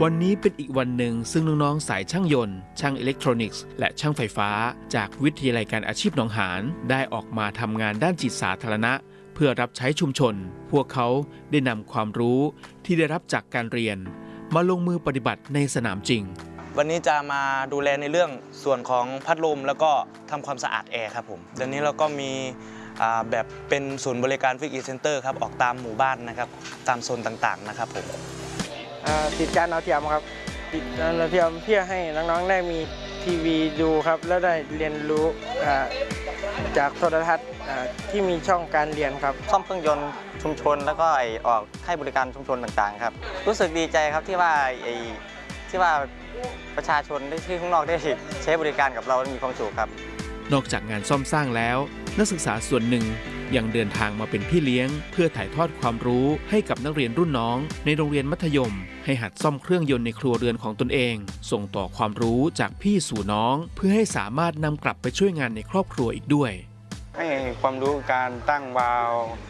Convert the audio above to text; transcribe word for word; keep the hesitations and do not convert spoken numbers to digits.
วันนี้เป็นอีกวันหนึ่งซึ่งน้องๆสายช่างยนต์ช่างอิเล็กทรอนิกส์และช่างไฟฟ้าจากวิทยาลัยการอาชีพหนองหานได้ออกมาทำงานด้านจิตสาธารณะเพื่อรับใช้ชุมชนพวกเขาได้นำความรู้ที่ได้รับจากการเรียนมาลงมือปฏิบัติในสนามจริงวันนี้จะมาดูแลในเรื่องส่วนของพัดลมแล้วก็ทำความสะอาดแอร์ครับผมเดี๋ยวนี้เราก็มีแบบเป็นศูนย์บริการฟิกอีเซ็นเตอร์ครับออกตามหมู่บ้านนะครับตามโซนต่างๆนะครับผมติดจานดาวเทียมครับติดจานดาวเทียมเพื่อให้น้องๆได้มีทีวีดูครับแล้วได้เรียนรู้จากโทรทัศน์ที่มีช่องการเรียนครับซ่อมเครื่องยนต์ชุมชนแล้วก็ออกให้บริการชุมชนต่างๆครับรู้สึกดีใจครับที่ว่าไอ้ที่ว่าประชาชนได้ที่ข้างนอกได้ใช้บริการกับเรามีความสุขครับนอกจากงานซ่อมสร้างแล้วนักศึกษาส่วนหนึ่งยังเดินทางมาเป็นพี่เลี้ยงเพื่อถ่ายทอดความรู้ให้กับนักเรียนรุ่นน้องในโรงเรียนมัธยมให้หัดซ่อมเครื่องยนต์ในครัวเรือนของตนเองส่งต่อความรู้จากพี่สู่น้องเพื่อให้สามารถนำกลับไปช่วยงานในครอบครัวอีกด้วยให้ความรู้การตั้งวาล์ว